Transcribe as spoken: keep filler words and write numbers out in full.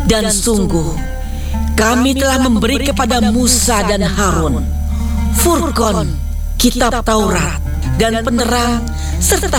Dan sungguh, kami telah memberi kepada Musa dan Harun Furqan, kitab Taurat dan penerang serta